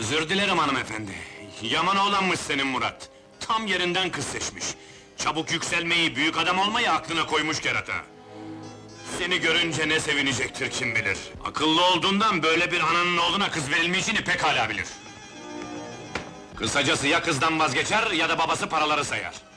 Özür dilerim hanımefendi. Yaman oğlanmış senin Murat. Tam yerinden kız seçmiş. Çabuk yükselmeyi, büyük adam olmayı aklına koymuş kerata. Seni görünce ne sevinecektir kim bilir. Akıllı olduğundan böyle bir ananın oğluna kız verilmeyeceğini pekala bilir. Kısacası ya kızdan vazgeçer ya da babası paraları sayar.